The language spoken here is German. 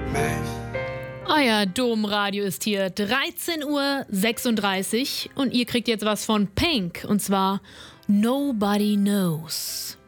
Euer Domradio ist hier, 13:36 Uhr und ihr kriegt jetzt was von Pink und zwar Nobody Knows.